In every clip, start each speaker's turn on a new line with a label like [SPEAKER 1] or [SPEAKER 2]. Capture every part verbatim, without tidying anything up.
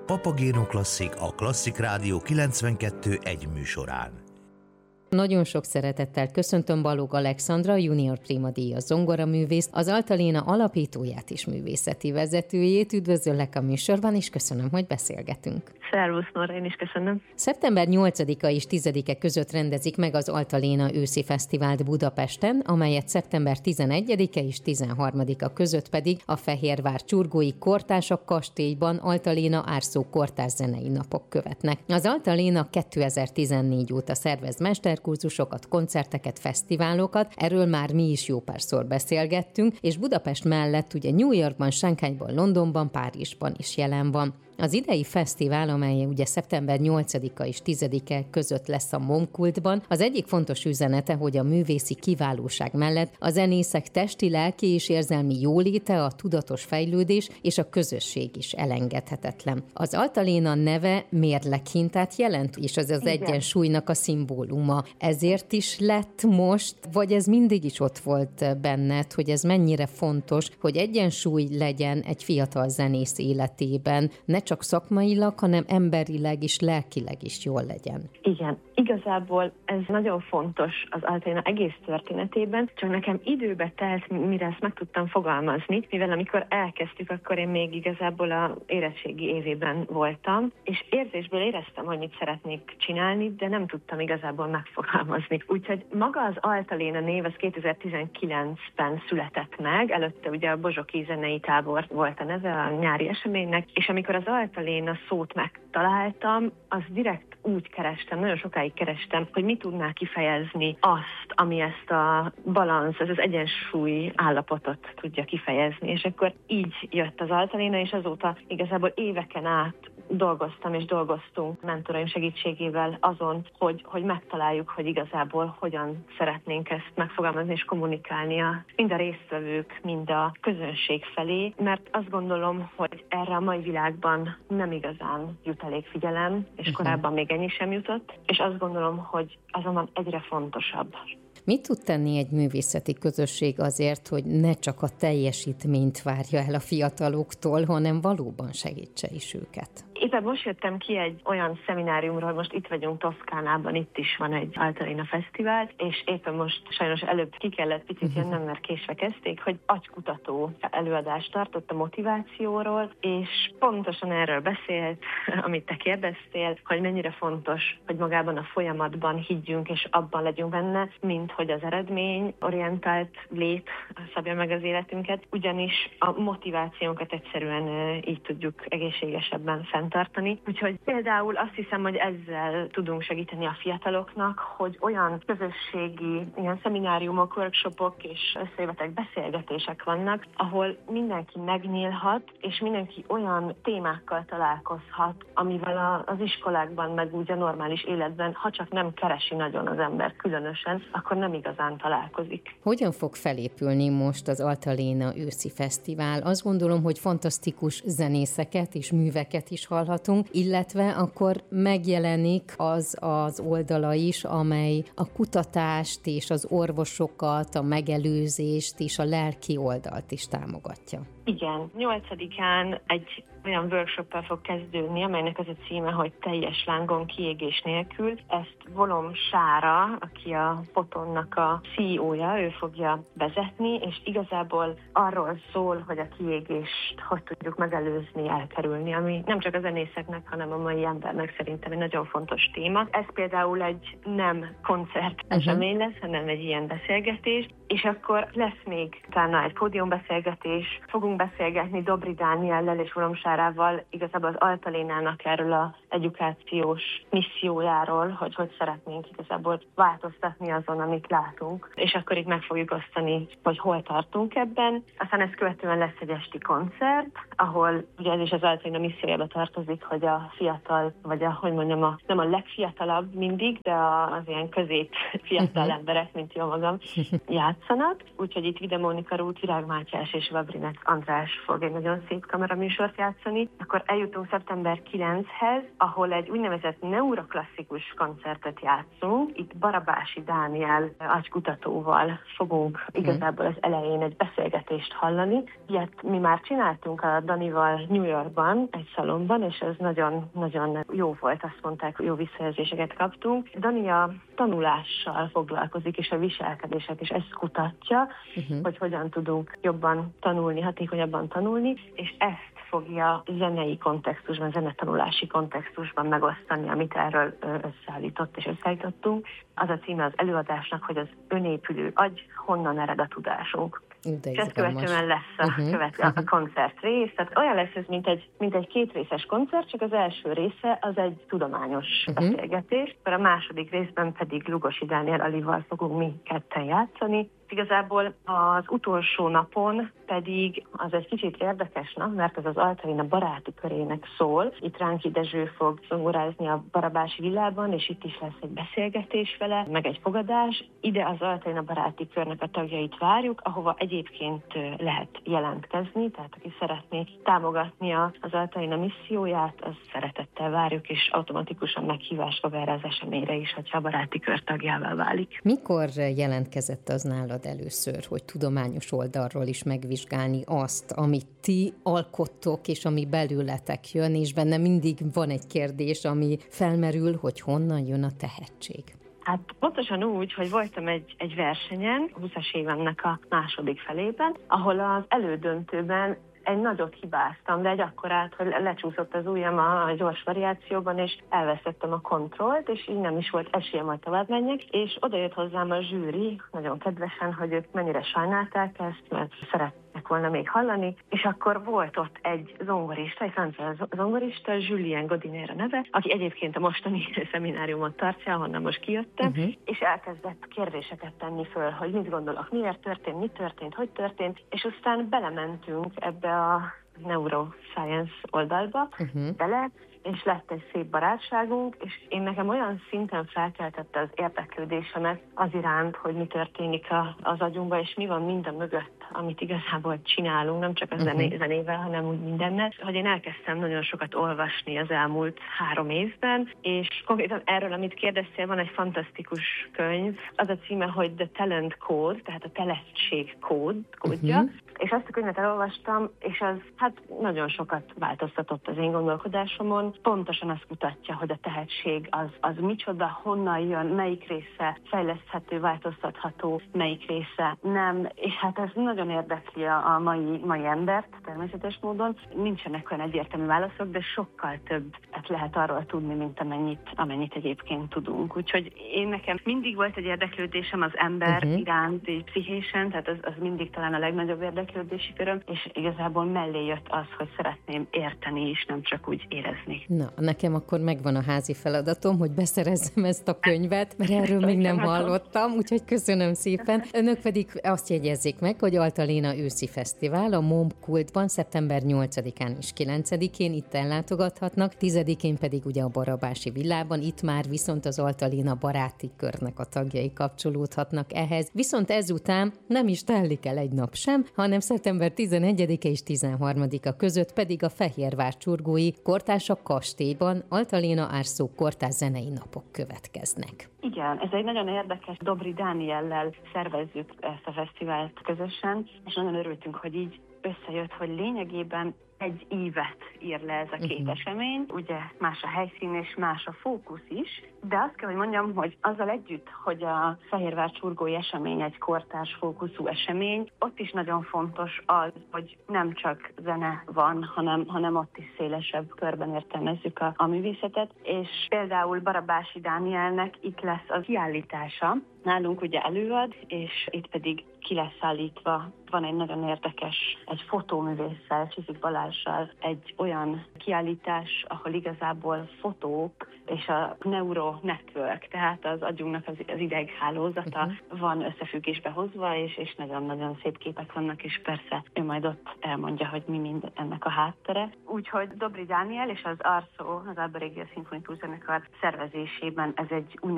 [SPEAKER 1] Papagéno Klasszik, a Klasszik Rádió kilencvenkettő egy műsorán.
[SPEAKER 2] Nagyon sok szeretettel köszöntöm Balogh Alexandra, junior primadíjas zongoraművészt, az Altaléna alapítóját és művészeti vezetőjét. Üdvözöllek a műsorban, és köszönöm, hogy beszélgetünk.
[SPEAKER 3] Szervusz, Nóra, én is köszönöm.
[SPEAKER 2] szeptember nyolcadika és tizedike között rendezik meg az Altaléna őszi fesztivált Budapesten, amelyet szeptember tizenegyedike és tizenharmadika között pedig a Fehérvár Csurgói Kortársak Kastélyban Altaléna Árszó Kortárs Zenei Napok követnek. Az Altaléna kétezer-tizennégy óta szervez mesterkurzusokat, koncerteket, fesztiválokat, erről már mi is jó párszor beszélgettünk, és Budapest mellett ugye New Yorkban, Shanghaiban, Londonban, Párizsban is jelen van. Az idei fesztivál, amely ugye szeptember nyolcadika és tizedike között lesz a Momkultban, az egyik fontos üzenete, hogy a művészi kiválóság mellett a zenészek testi, lelki és érzelmi jóléte, a tudatos fejlődés és a közösség is elengedhetetlen. Az Altaléna neve mérleghintát jelent, és az az Igen. egyensúlynak a szimbóluma. Ezért is lett most, vagy ez mindig is ott volt benned, hogy ez mennyire fontos, hogy egyensúly legyen egy fiatal zenész életében, ne csak szakmailag, hanem emberileg és lelkileg is jól legyen.
[SPEAKER 3] Igen, igazából ez nagyon fontos az Altaléna egész történetében, csak nekem időbe telt, mire ezt meg tudtam fogalmazni, mivel amikor elkezdtük, akkor én még igazából a érettségi évében voltam, és érzésből éreztem, hogy mit szeretnék csinálni, de nem tudtam igazából megfogalmazni. Úgyhogy maga az Altaléna név az kétezer-tizenkilencben született meg, előtte ugye a Bozsoki Zenei Tábor volt a neve a nyári eseménynek, és amikor az Altaléna szót megtaláltam, az direkt úgy kerestem, nagyon sokáig kerestem, hogy mit tudná kifejezni azt, ami ezt a balansz, ez az egyensúly állapotot tudja kifejezni. És akkor így jött az Altaléna, és azóta igazából éveken át dolgoztam és dolgoztunk mentoraim segítségével azon, hogy, hogy megtaláljuk, hogy igazából hogyan szeretnénk ezt megfogalmazni és kommunikálni a, mind a résztvevők, mind a közönség felé, mert azt gondolom, hogy erre a mai világban nem igazán jut elég figyelem, és uh-huh. korábban még ennyi sem jutott, és azt gondolom, hogy azonban egyre fontosabb.
[SPEAKER 2] Mit tud tenni egy művészeti közösség azért, hogy ne csak a teljesítményt várja el a fiataloktól, hanem valóban segítse is őket?
[SPEAKER 3] Éppen most jöttem ki egy olyan szemináriumról, most itt vagyunk Toszkánában, itt is van egy Altaléna Fesztivál, és éppen most sajnos előbb ki kellett picit jönnöm, mert késve kezdték, hogy agykutató előadást tartott a motivációról, és pontosan erről beszélt, amit te kérdeztél, hogy mennyire fontos, hogy magában a folyamatban higgyünk, és abban legyünk benne, mint hogy az eredményorientált lét szabja meg az életünket, ugyanis a motivációnkat egyszerűen így tudjuk egészségesebben fenntartani. Úgyhogy például azt hiszem, hogy ezzel tudunk segíteni a fiataloknak, hogy olyan közösségi ilyen szemináriumok, workshopok és összejövetek, beszélgetések vannak, ahol mindenki megnyílhat, és mindenki olyan témákkal találkozhat, amivel az iskolákban, meg úgy a normális életben, ha csak nem keresi nagyon az ember különösen, akkor nem igazán találkozik.
[SPEAKER 2] Hogyan fog felépülni most az Altaléna őszi fesztivál? Azt gondolom, hogy fantasztikus zenészeket és műveket is hallhatunk, illetve akkor megjelenik az az oldala is, amely a kutatást és az orvosokat, a megelőzést és a lelki oldalt is támogatja.
[SPEAKER 3] Igen, nyolcadikán egy olyan workshoppal fog kezdődni, amelynek az a címe, hogy teljes lángon kiégés nélkül. Ezt Volom Sára, aki a Fotonnak a cé e ó-ja, ő fogja vezetni, és igazából arról szól, hogy a kiégést hogy tudjuk megelőzni, elkerülni, ami nem csak a zenészeknek, hanem a mai embernek szerintem egy nagyon fontos téma. Ez például egy nem koncert esemény lesz, hanem egy ilyen beszélgetés, és akkor lesz még utána egy pódiumbeszélgetés, fogunk beszélgetni Dobri Dániellel és Volom Sárával igazából az Altalénának erről az edukációs missziójáról, hogy hogy szeretnénk igazából változtatni azon, amit látunk. És akkor itt meg fogjuk osztani, hogy hol tartunk ebben. Aztán ezt követően lesz egy esti koncert, ahol ugye ez is az Altaléna missziójába tartozik, hogy a fiatal, vagy a, hogy mondjam, a, nem a legfiatalabb mindig, de az ilyen közép fiatal emberek, mint jó magam, játszanak. Úgyhogy itt Vide Mónika Ruth, Virág Mátyás és Vabrinek András fog egy nagyon szép kameraműsort játszani. játszani, akkor eljutunk szeptember kilencedikéhez, ahol egy úgynevezett neuroklasszikus koncertet játszunk. Itt Barabási Dániel agykutatóval fogunk igazából az elején egy beszélgetést hallani. Ilyet mi már csináltunk a Danival New Yorkban, egy szalomban, és ez nagyon-nagyon jó volt, azt mondták, jó visszajelzéseket kaptunk. Dani a tanulással foglalkozik, és a viselkedések, és ezt kutatja, uh-huh. hogy hogyan tudunk jobban tanulni, hatékonyabban tanulni, és ezt fogja zenei kontextusban, zenetanulási kontextusban megosztani, amit erről összeállított és összeállítottunk. Az a címe az előadásnak, hogy az önépülő agy, honnan ered a tudásunk.
[SPEAKER 2] De
[SPEAKER 3] és ezt követően lesz a, uh-huh. követő, a koncert rész. Tehát olyan lesz ez, mint egy, mint egy kétrészes koncert, csak az első része az egy tudományos uh-huh. beszélgetés. A második részben pedig Lugosi Dániel Alival fogunk mi ketten játszani. Igazából az utolsó napon pedig az egy kicsit érdekes nap, mert ez az Altalina baráti körének szól. Itt Ránki Dezső fog zongorázni a Barabási villában, és itt is lesz egy beszélgetés vele, meg egy fogadás. Ide az Altalina baráti körnek a tagjait várjuk, ahova egyébként lehet jelentkezni, tehát aki szeretné támogatni az Altalina misszióját, az szeretettel várjuk, és automatikusan meghívás kap erre az eseményre is, hogyha a baráti kör tagjává válik.
[SPEAKER 2] Mikor jelentkezett az nálad először, hogy tudományos oldalról is megvizsgálni azt, amit ti alkottok, és ami belőletek jön, és benne mindig van egy kérdés, ami felmerül, hogy honnan jön a tehetség?
[SPEAKER 3] Hát pontosan úgy, hogy voltam egy, egy versenyen, húszas évemnek a második felében, ahol az elődöntőben egy nagyot hibáztam, de egy akkorát, hogy lecsúszott az ujjam a gyors variációban, és elvesztettem a kontrollt, és így nem is volt esélyem, hogy tovább menjek, és oda jött hozzám a zsűri, nagyon kedvesen, hogy ők mennyire sajnálták ezt, mert szeretnek volna még hallani, és akkor volt ott egy zongorista, egy francia zongorista, Julien Godinér a neve, aki egyébként a mostani szemináriumot tartja, ahonnan most kijöttem, uh-huh. és elkezdett kérdéseket tenni föl, hogy mit gondolok, miért történt, mi történt, hogy történt, és aztán belementünk ebbe a neuroscience oldalba, uh-huh. bele, és lett egy szép barátságunk, és én nekem olyan szinten felkeltette az érdeklődésemet az iránt, hogy mi történik a, az agyunkban, és mi van minden mögött, amit igazából csinálunk, nem csak a zené, uh-huh. zenével, hanem úgy mindennel, hogy én elkezdtem nagyon sokat olvasni az elmúlt három évben, és konkrétan erről, amit kérdeztél, van egy fantasztikus könyv, az a címe, hogy The Talent Code, tehát a tehetség kód, kódja, uh-huh. és azt a könyvet elolvastam, és az hát nagyon sokat változtatott az én gondolkodásomon. Pontosan azt mutatja, hogy a tehetség az, az micsoda, honnan jön, melyik része fejleszthető, változtatható, melyik része nem, és hát ez nagyon érdekli a, a mai, mai embert természetes módon. Nincsenek olyan egyértelmű válaszok, de sokkal többet lehet arról tudni, mint amennyit, amennyit egyébként tudunk. Úgyhogy én nekem mindig volt egy érdeklődésem az ember uh-huh. iránt, és pszichésen, tehát az, az mindig talán a legnagyobb érdeklődési köröm, és igazából mellé jött az, hogy szeretném érteni is, nem csak úgy érezni.
[SPEAKER 2] Na, nekem akkor megvan a házi feladatom, hogy beszerezzem ezt a könyvet, mert erről még nem hallottam, úgyhogy köszönöm szépen. Önök pedig azt jegyezzék meg, hogy Altalina őszi fesztivál a Momkultban szeptember nyolcadikán és kilencedikén itt ellátogathatnak, tizedikén pedig ugye a Barabási villában, itt már viszont az Altalina baráti körnek a tagjai kapcsolódhatnak ehhez. Viszont ezután nem is telik el egy nap sem, hanem szeptember tizenegyedike és tizenharmadika között pedig a Fehérvár csurgói Kortársak kastélyban Altalina Árszó kortárs zenei napok következnek.
[SPEAKER 3] Igen, ez egy nagyon érdekes, Dobri Dániellel szervezzük ezt a fesztivált közösen, és nagyon örültünk, hogy így összejött, hogy lényegében egy ívet ír le ez a két uh-huh. esemény. Ugye más a helyszín és más a fókusz is, de azt kell, hogy mondjam, hogy azzal együtt, hogy a Fehérvár csurgói esemény egy kortárs fókuszú esemény, ott is nagyon fontos az, hogy nem csak zene van, hanem, hanem ott is szélesebb körben értelmezzük a, a művészetet, és például Barabási Dánielnek itt lesz a kiállítása, nálunk ugye előad, és itt pedig ki lesz állítva. Van egy nagyon érdekes, egy fotóművésszel, Csiszik Balázssal egy olyan kiállítás, ahol igazából fotók és a neuro network, tehát az agyunknak az, az ideghálózata uh-huh. van összefüggésbe hozva, és, és nagyon-nagyon szép képek vannak, és persze ő majd ott elmondja, hogy mi mind ennek a háttere. Úgyhogy Dobri Dániel és az Árszó, az Alba Regia Szimfonikus Zenekar szervezésében ez egy úgynevezett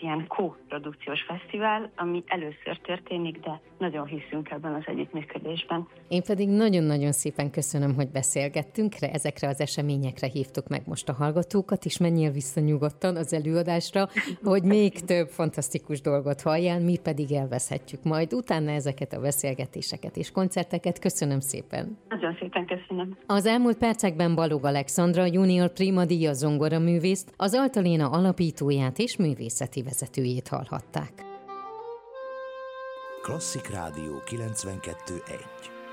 [SPEAKER 3] ilyen kóprodukciós fesztivál, ami először történik, de nagyon hiszünk ebben az együttműködésben.
[SPEAKER 2] Én pedig nagyon-nagyon szépen köszönöm, hogy beszélgettünk, ezekre az eseményekre hívtuk meg most a hallgatókat, és menjél vissza nyugodtan az előadásra, hogy még több fantasztikus dolgot halljál, mi pedig elveszhetjük majd utána ezeket a beszélgetéseket és koncerteket. Köszönöm szépen.
[SPEAKER 3] Nagyon szépen köszönöm.
[SPEAKER 2] Az elmúlt percekben Balog Alexandra junior prima díja zongoraművészt, az Altaléna alapítóját és művészeti vezetőjét hallhatták.
[SPEAKER 1] Klasszik Rádió kilencvenkettő egy.